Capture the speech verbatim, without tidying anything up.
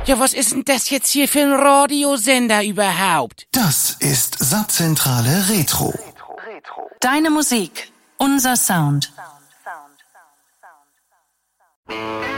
Ja, was ist denn das jetzt hier für ein Radiosender überhaupt? Das ist Subzentrale Retro. Deine Musik, unser Sound. Sound, Sound, Sound, Sound.